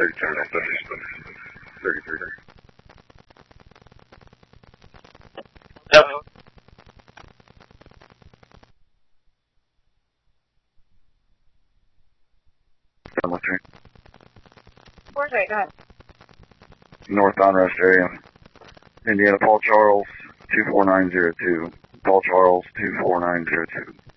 32 North 33. Yep. What's your Where's it? Go ahead. North Onrust area. Indiana, Paul Charles, 24902. Paul Charles, 24902.